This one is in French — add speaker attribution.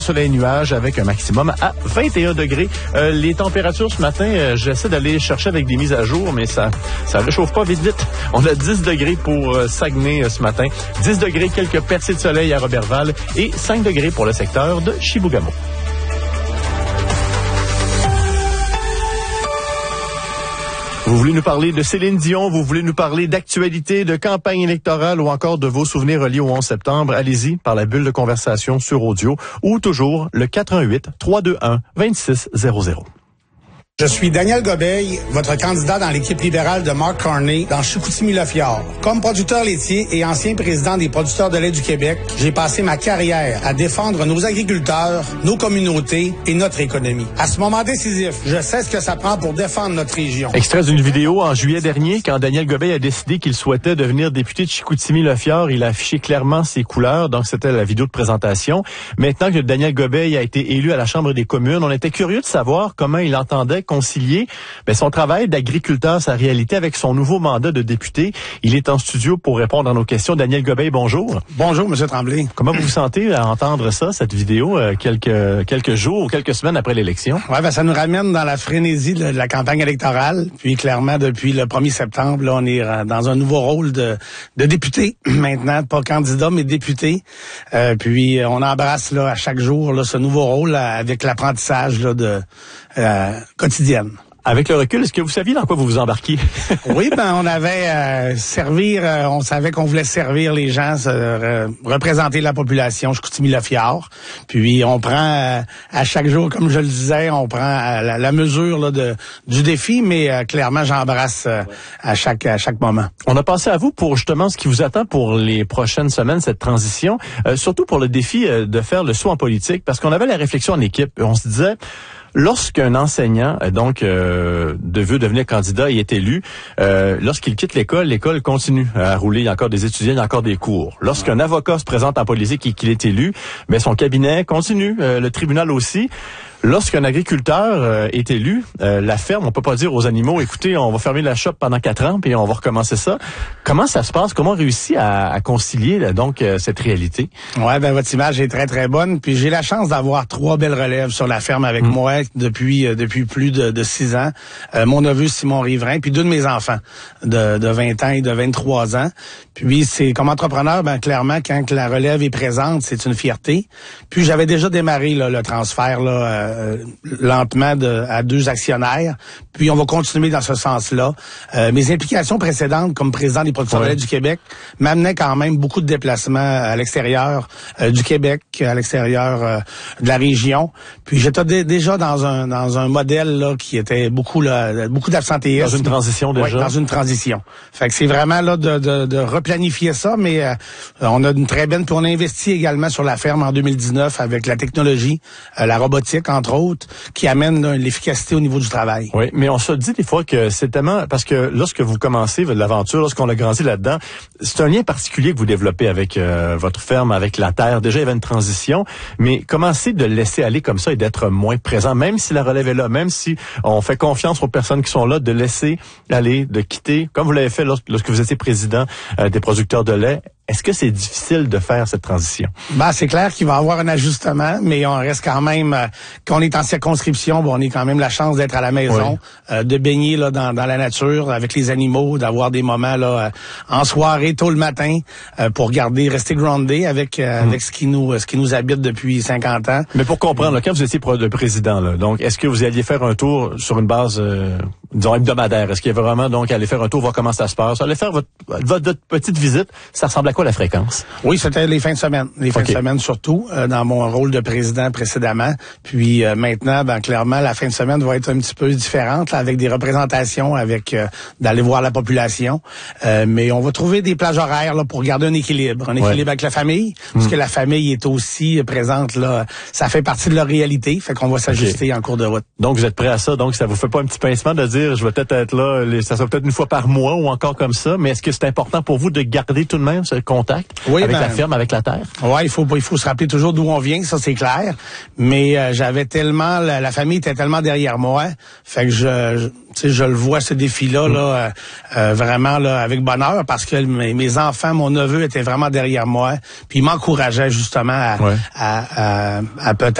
Speaker 1: Soleil et nuages avec un maximum à 21 degrés. Les températures ce matin, j'essaie d'aller chercher avec des mises à jour, mais ça réchauffe pas vite. On a 10 degrés pour Saguenay ce matin, 10 degrés, quelques percées de soleil à Roberval et 5 degrés pour le secteur de Chibougamau. Vous voulez nous parler de Céline Dion, vous voulez nous parler d'actualité, de campagne électorale ou encore de vos souvenirs reliés au 11 septembre, allez-y par la bulle de conversation sur audio ou toujours le 418-321-2600.
Speaker 2: Je suis Daniel Gobeil, votre candidat dans l'équipe libérale de Mark Carney dans Chicoutimi-Le-Fjord. Comme producteur laitier et ancien président des producteurs de lait du Québec, j'ai passé ma carrière à défendre nos agriculteurs, nos communautés et notre économie. À ce moment décisif, je sais ce que ça prend pour défendre notre région.
Speaker 1: Extrait d'une vidéo en juillet dernier, quand Daniel Gobeil a décidé qu'il souhaitait devenir député de Chicoutimi-Le-Fjord, il a affiché clairement ses couleurs, donc c'était la vidéo de présentation. Maintenant que Daniel Gobeil a été élu à la Chambre des communes, on était curieux de savoir comment il entendait concilier son travail d'agriculteur, sa réalité avec son nouveau mandat de député. Il est en studio pour répondre à nos questions. Daniel Gobeil, bonjour.
Speaker 2: Bonjour, M. Tremblay.
Speaker 1: Comment vous vous sentez à entendre ça, cette vidéo, quelques jours ou quelques semaines après l'élection?
Speaker 2: Ouais, ça nous ramène dans la frénésie de la campagne électorale. Puis clairement, depuis le 1er septembre, là, on est dans un nouveau rôle de député. Maintenant, pas candidat, mais député. Puis on embrasse là à chaque jour là, ce nouveau rôle avec l'apprentissage là, quotidienne.
Speaker 1: Avec le recul, est-ce que vous saviez dans quoi vous vous embarquiez?
Speaker 2: Oui, on avait on savait qu'on voulait servir les gens, représenter la population, Chicoutimi-Le-Fjord. Puis on prend à chaque jour, comme je le disais, on prend la mesure là, du défi, mais clairement j'embrasse à chaque moment.
Speaker 1: On a pensé à vous pour justement ce qui vous attend pour les prochaines semaines, cette transition, surtout pour le défi de faire le saut en politique, parce qu'on avait la réflexion en équipe. On se disait, lorsqu'un enseignant veut devenir candidat et est élu, lorsqu'il quitte l'école continue à rouler. Il y a encore des étudiants, il y a encore des cours. Lorsqu'un avocat se présente en politique et qu'il est élu, son cabinet continue, le tribunal aussi. Lorsqu'un agriculteur est élu, la ferme, on peut pas dire aux animaux, écoutez, on va fermer la shop pendant 4 ans, puis on va recommencer ça. Comment ça se passe? Comment on réussit à concilier cette réalité?
Speaker 2: Ouais, votre image est très, très bonne. Puis j'ai la chance d'avoir 3 belles relèves sur la ferme avec moi depuis plus de 6 ans. Mon neveu Simon Riverain, puis 2 de mes enfants de 20 ans et de 23 ans. Puis c'est comme entrepreneur, clairement, quand la relève est présente, c'est une fierté. Puis j'avais déjà démarré là, le transfert lentement à 2 actionnaires. Puis on va continuer dans ce sens-là. Mes implications précédentes comme président des producteurs de lait du Québec m'amenaient quand même beaucoup de déplacements à l'extérieur du Québec, à l'extérieur de la région. Puis j'étais déjà dans un modèle là qui était beaucoup d'absentéisme.
Speaker 1: Dans une transition déjà.
Speaker 2: Oui, dans une transition. Fait que c'est vraiment là de replanifier ça, mais on a une très belle. Puis on a investi également sur la ferme en 2019 avec la technologie, la robotique entre autres, qui amène l'efficacité au niveau du travail.
Speaker 1: Oui, mais on se dit des fois que c'est tellement... Parce que lorsque vous commencez l'aventure, lorsqu'on a grandi là-dedans, c'est un lien particulier que vous développez avec votre ferme, avec la terre. Déjà, il y avait une transition, mais commencez de laisser aller comme ça et d'être moins présent, même si la relève est là, même si on fait confiance aux personnes qui sont là, de laisser aller, de quitter, comme vous l'avez fait lorsque vous étiez président des producteurs de lait. Est-ce que c'est difficile de faire cette transition?
Speaker 2: C'est clair qu'il va y avoir un ajustement, mais on reste quand même, quand on est en circonscription, on a quand même la chance d'être à la maison, de baigner là dans la nature avec les animaux, d'avoir des moments là en soirée tôt le matin pour rester groundé avec ce qui nous habite depuis 50 ans.
Speaker 1: Mais pour comprendre, quand vous étiez le président, là, donc est-ce que vous alliez faire un tour sur une base disons hebdomadaire? Est-ce qu'il y avait vraiment aller faire un tour, voir comment ça se passe? Aller faire votre petite visite, ça ressemble à quoi la fréquence?
Speaker 2: Oui, c'était les fins de semaine. Les fins de semaine surtout, dans mon rôle de président précédemment. Puis maintenant, clairement, la fin de semaine va être un petit peu différente, là, avec des représentations, d'aller voir la population. Mais on va trouver des plages horaires là, pour garder un équilibre. Un équilibre avec la famille, parce que la famille est aussi présente. Là, ça fait partie de leur réalité, fait qu'on va s'ajuster en cours de route.
Speaker 1: Donc, vous êtes prêt à ça? Donc, ça vous fait pas un petit pincement de dire dire, je vais peut-être être là, ça sera peut-être une fois par mois ou encore comme ça, mais est-ce que c'est important pour vous de garder tout de même ce contact avec la ferme, avec la terre?
Speaker 2: Ouais, il faut se rappeler toujours d'où on vient, ça c'est clair. Mais j'avais tellement, la famille était tellement derrière moi, fait que je le vois ce défi-là là, vraiment là avec bonheur parce que mes enfants, mon neveu était vraiment derrière moi, puis il m'encourageait justement à peut-être